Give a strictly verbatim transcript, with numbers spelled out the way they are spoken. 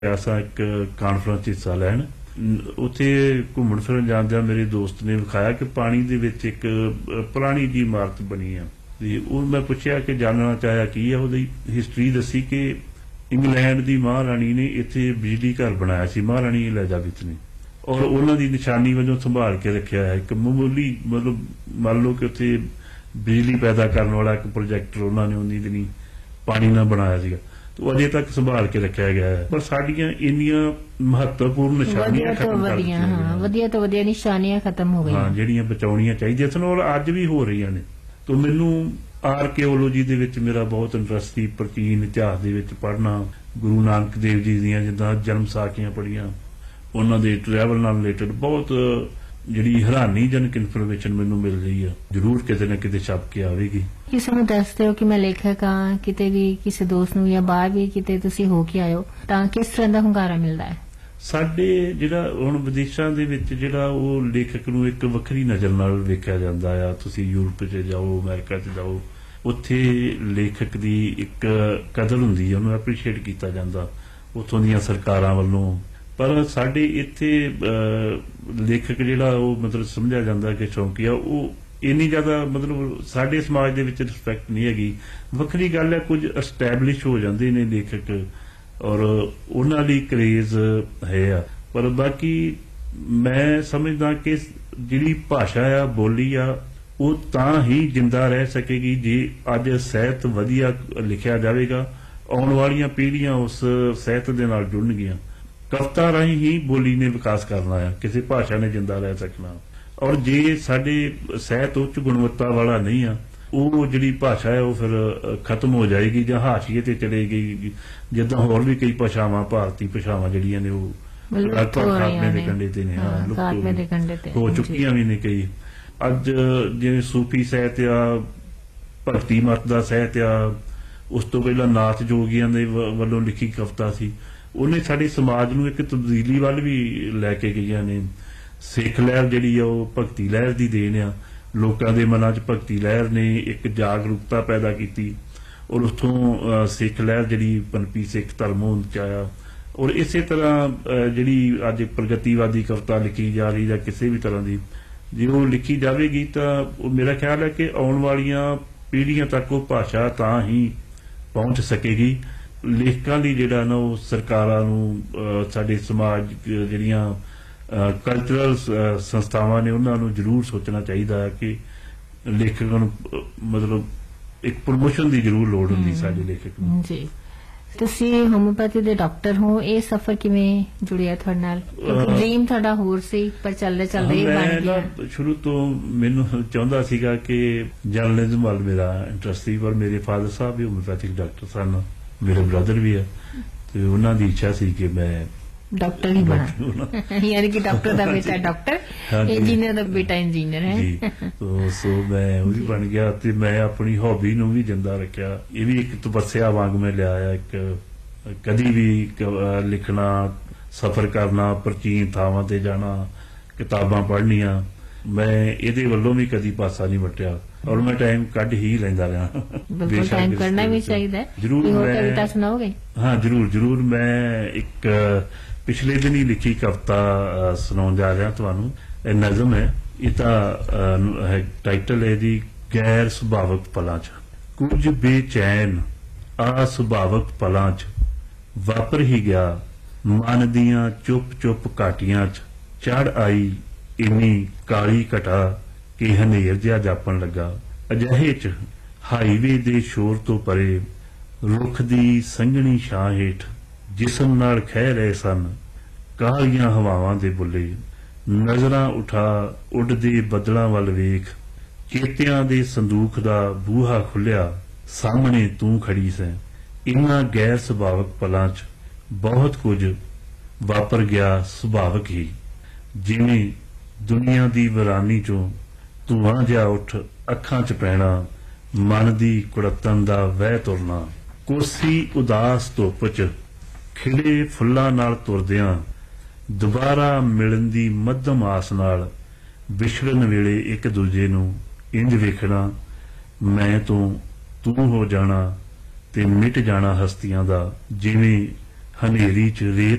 ਐਸਾ ਇੱਕ ਕਾਨਫਰੰਸ ਹਿੱਸਾ ਲੈਣ ਉੱਥੇ ਘੁੰਮਣ ਫਿਰਨ ਜਾਂਦਿਆਂ ਮੇਰੇ ਦੋਸਤ ਨੇ ਵਿਖਾਇਆ ਕਿ ਪਾਣੀ ਦੇ ਵਿੱਚ ਇੱਕ ਪੁਰਾਣੀ ਜੀ ਇਮਾਰਤ ਬਣੀ ਆ ਤੇ ਉਹ ਮੈਂ ਪੁੱਛਿਆ ਕਿ ਜਾਣਨਾ ਚਾਹਿਆ ਕੀ ਆ ਉਹਦੀ ਹਿਸਟਰੀ ਦੱਸੀ ਕਿ ਇੰਗਲੈਂਡ ਦੀ ਮਹਾਰਾਣੀ ਨੇ ਇੱਥੇ ਬਿਜਲੀ ਘਰ ਬਣਾਇਆ ਸੀ ਮਹਾਰਾਣੀ ਐਲਿਜ਼ਾਬੈਥ ਨੇ ਔਰ ਉਹਨਾਂ ਦੀ ਨਿਸ਼ਾਨੀ ਵਜੋਂ ਸੰਭਾਲ ਕੇ ਰੱਖਿਆ ਹੈ ਇੱਕ ਮਾਮੂਲੀ ਮਤਲਬ ਮੰਨ ਲਓ ਕਿ ਉੱਥੇ ਬਿਜਲੀ ਪੈਦਾ ਕਰਨ ਵਾਲਾ ਇੱਕ ਪ੍ਰੋਜੈਕਟਰ ਉਹਨਾਂ ਨੇ ਉਨੀ ਦਿਨੀ ਪਾਣੀ ਨਾਲ ਬਣਾਇਆ ਸੀਗਾ तो अजे तक संभाल के रखा गया है पर साडियां इन्नियां महत्वपूर्ण निशानियां खत्म कर दित्तियां हां वधिया तो वधिया निशानियां खत्म हो गई हां जेहड़ियां बचाउणियां चाहिए सन और अज भी हो रही ने तो मैनू आर्कियोलॉजी दे विच मेरा बहुत इंटरस्ट सी प्राचीन इतिहास दे विच पढ़ना गुरु नानक देव जी दीयां जिद्दां जन्म साखियां पढ़ियां उन्हां दे ट्रैवल नाल रिलेटेड बहुत ਜਿਹੜੀ ਹੈਰਾਨੀਜਨਕ ਇਨਫੋਰਮੇਸ਼ਨ ਮੈਨੂੰ ਮਿਲ ਰਹੀ ਹੈ ਜ਼ਰੂਰ ਕਿਤੇ ਨਾ ਕਿਤੇ ਛਪ ਕੇ ਆਵੇਗੀ ਕਿਸੇ ਨੂੰ ਦੱਸਦੇ ਹੋ ਕਿ ਮੈਂ ਲੇਖਕ ਹਾਂ ਕਿਤੇ ਵੀ ਕਿਸੇ ਦੋਸਤ ਨੂੰ ਜਾਂ ਬਾਹਰ ਵੀ ਕਿਤੇ ਤੁਸੀਂ ਹੋ ਕੇ ਆਇਓ ਤਾਂ ਕਿਸ ਤਰ੍ਹਾਂ ਦਾ ਹੁੰਗਾਰਾ ਮਿਲਦਾ ਹੈ ਸਾਡੇ ਜਿਹੜਾ ਹੁਣ ਵਿਦੇਸ਼ਾਂ ਦੇ ਵਿੱਚ ਜਿਹੜਾ ਉਹ ਲੇਖਕ ਨੂੰ ਇੱਕ ਵੱਖਰੀ ਨਜ਼ਰ ਨਾਲ ਵੇਖਿਆ ਜਾਂਦਾ ਆ ਤੁਸੀਂ ਯੂਰਪ 'ਚ ਜਾਓ ਅਮਰੀਕਾ 'ਚ ਜਾਓ ਉੱਥੇ ਲੇਖਕ ਦੀ ਇੱਕ ਕਦਰ ਹੁੰਦੀ ਹੈ ਉਹਨੂੰ ਐਪਰੀਸ਼ੀਏਟ ਕੀਤਾ ਜਾਂਦਾ ਉੱਥੋਂ ਦੀਆਂ ਸਰਕਾਰਾਂ ਵੱਲੋਂ ਪਰ ਸਾਡੇ ਇੱਥੇ ਲੇਖਕ ਜਿਹੜਾ ਉਹ ਮਤਲਬ ਸਮਝਿਆ ਜਾਂਦਾ ਕਿ ਸ਼ੌਂਕੀਆ ਉਹ ਇੰਨੀ ਜ਼ਿਆਦਾ ਮਤਲਬ ਸਾਡੇ ਸਮਾਜ ਦੇ ਵਿੱਚ ਰਿਸਪੈਕਟ ਨਹੀਂ ਹੈਗੀ ਵੱਖਰੀ ਗੱਲ ਹੈ ਕੁਝ ਐਸਟੈਬਲਿਸ਼ ਹੋ ਜਾਂਦੇ ਨੇ ਲੇਖਕ ਔਰ ਉਹਨਾਂ ਲਈ ਕਰੇਜ਼ ਹੈ ਆ ਪਰ ਬਾਕੀ ਮੈਂ ਸਮਝਦਾ ਕਿ ਜਿਹੜੀ ਭਾਸ਼ਾ ਆ ਬੋਲੀ ਆ ਉਹ ਤਾਂ ਹੀ ਜਿੰਦਾ ਰਹਿ ਸਕੇਗੀ ਜੇ ਅੱਜ ਸਾਹਿਤ ਵਧੀਆ ਲਿਖਿਆ ਜਾਵੇਗਾ ਆਉਣ ਵਾਲੀਆਂ ਪੀੜ੍ਹੀਆਂ ਉਸ ਸਾਹਿਤ ਦੇ ਨਾਲ ਜੁੜਨਗੀਆਂ कविता राही ही बोली ने विकास करना है किसी भाषा ने जिंदा रह सकना और जे साडे सहत उच्च गुणवत्ता वाला नहीं है वो जिहड़ी भाषा है वो फिर खत्म हो जाएगी जां हाशिए ते चलेगी जिद्दां होर भी कई भाषावां भारती भाषावां जिहड़ियां ने वो खात्मे दे कंढे ते ने लुप्त हो चुकियां भी ने कई अज जिवें सूफी साहित्य आ भगती मत दा साहित्य आ उस तो पहलां नाथ जोगियां दे वल्लों लिखी कविता सी ਉਹਨੇ ਸਾਡੇ ਸਮਾਜ ਨੂੰ ਇੱਕ ਤਬਦੀਲੀ ਵੱਲ ਵੀ ਲੈ ਕੇ ਗਈਆਂ ਨੇ ਸਿੱਖ ਲਹਿਰ ਜਿਹੜੀ ਆ ਉਹ ਭਗਤੀ ਲਹਿਰ ਦੀ ਦੇਣ ਆ ਲੋਕਾਂ ਦੇ ਮਨਾਂ 'ਚ ਭਗਤੀ ਲਹਿਰ ਨੇ ਇੱਕ ਜਾਗਰੂਕਤਾ ਪੈਦਾ ਕੀਤੀ ਔਰ ਉੱਥੋਂ ਸਿੱਖ ਲਹਿਰ ਜਿਹੜੀ ਪਨਪੀ ਸਿੱਖ ਧਰਮ ਹੋਂਦ 'ਚ ਆਇਆ ਔਰ ਇਸੇ ਤਰ੍ਹਾਂ ਜਿਹੜੀ ਅੱਜ ਪ੍ਰਗਤੀਵਾਦੀ ਕਵਿਤਾ ਲਿਖੀ ਜਾ ਰਹੀ ਜਾਂ ਕਿਸੇ ਵੀ ਤਰ੍ਹਾਂ ਦੀ ਜੇ ਉਹ ਲਿਖੀ ਜਾਵੇਗੀ ਤਾਂ ਉਹ ਮੇਰਾ ਖਿਆਲ ਹੈ ਕਿ ਆਉਣ ਵਾਲੀਆਂ ਪੀੜ੍ਹੀਆਂ ਤੱਕ ਉਹ ਭਾਸ਼ਾ ਤਾਂ ਹੀ ਪਹੁੰਚ ਸਕੇਗੀ ਲੇਖਕਾਂ ਲਈ ਜਿਹੜਾ ਨਾ ਉਹ ਸਰਕਾਰਾਂ ਨੂੰ ਸਾਡੇ ਸਮਾਜ ਜਿਹੜੀਆਂ ਕਲਚਰਲ ਸੰਸਥਾਵਾਂ ਨੇ ਉਹਨਾਂ ਨੂੰ ਜ਼ਰੂਰ ਸੋਚਣਾ ਚਾਹੀਦਾ ਹੈ ਕਿ ਲੇਖਕਾਂ ਨੂੰ ਮਤਲਬ ਇੱਕ ਪ੍ਰਮੋਸ਼ਨ ਦੀ ਜ਼ਰੂਰ ਲੋੜ ਹੁੰਦੀ ਸਾਡੇ ਲੇਖਕ ਨੂੰ ਜੀ ਤੁਸੀਂ ਹੋਮਿਓਪੈਥੀ ਦੇ ਡਾਕਟਰ ਹੋ ਇਹ ਸਫ਼ਰ ਕਿਵੇਂ ਜੁੜਿਆ ਤੁਹਾਡੇ ਨਾਲ ਡ੍ਰੀਮ ਤੁਹਾਡਾ ਹੋਰ ਸੀ ਪਰ ਚੱਲਦੇ ਚੱਲਦੇ ਹੀ ਬਣ ਗਿਆ ਮੈਂ ਸ਼ੁਰੂ ਤੋਂ ਮੈਨੂੰ ਚਾਹੁੰਦਾ ਸੀਗਾ ਕਿ ਜਰਨਲਿਜ਼ਮ ਵੱਲ ਮੇਰਾ ਇੰਟਰਸਟ ਸੀ ਪਰ ਮੇਰੇ ਫਾਦਰ ਸਾਹਿਬ ਵੀ ਹੋਮਿਓਪੈਥਿਕ ਡਾਕਟਰ ਸਨ मेरे ब्रदर भी है तो उन्होंने दी इच्छा सी कि मैं डॉक्टर ही बना यानी कि डॉक्टर का बेटा डॉक्टर इंजीनियर का बेटा इंजीनियर है जी तो सो मैं वो भी बन गया ते मैं अपनी हॉबी नूं भी जिंदा रखिया ये भी एक तपस्या वांग मैं लिया एक कदी भी लिखना सफर करना प्राचीन थावां ते जाना किताबां पढ़नियां मैं इहदे वल्लों भी कदी पासा नहीं वटिया और मैं टाइम कट ही लेंदा रहा बिल्कुल टाइम करना भी चाहिए जरूर कविता सुनाओगे हाँ जरूर जरूर मैं एक पिछले दिन ही लिखी कविता सुनाउण जा रहा तुहानूं ਇਹ नज़म है इहदा टाइटल है जी गैर सुभावक पलां च कुछ बेचैन असुभावक पलां च वापर ही गया मन दियां चुप चुप घाटियां च चढ़ आई इन्नी काली घटा कि हनेर जिहा जापन लगा अजिहे च हाईवे दे शोर तो परे रुख दी संघनी छां हेठ जिसम नाल खह रहे सन कालियां हवावां दे बुले नजरां उठा उडदे बदलां वल वेख चेतियां दे संदूख दा बूहा खुलिया सामने तू खड़ी सैं इन्हां गैर सुभावक पलां च बहुत कुछ वापर गया सुभावक ही जिवें दुनिया दी वीरानी चों ਧੂਆਂ ਜਿਹਾ ਉੱਠ ਅੱਖਾਂ 'ਚ ਪੈਣਾ ਮਨ ਦੀ ਕੁੜੱਤਣ ਦਾ ਵਹਿ ਤੁਰਨਾ ਕੋਸੀ ਉਦਾਸ ਧੁੱਪ 'ਚ ਖਿੜੇ ਫੁੱਲਾਂ ਨਾਲ ਤੁਰਦਿਆਂ ਦੁਬਾਰਾ ਮਿਲਣ ਦੀ ਮੱਧਮ ਆਸ ਨਾਲ ਵਿਛੜਨ ਵੇਲੇ ਇੱਕ ਦੂਜੇ ਨੂੰ ਇੰਜ ਵੇਖਣਾ ਮੈਂ ਤੋਂ ਤੂੰ ਹੋ ਜਾਣਾ ਤੇ ਮਿਟ ਜਾਣਾ ਹਸਤੀਆਂ ਦਾ ਜਿਵੇਂ ਹਨੇਰੀ ਚ ਰੇਤ